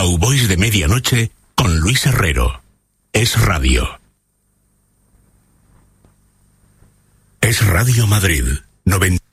Cowboys de Medianoche con Luis Herrero. Es Radio. Es Radio Madrid 90.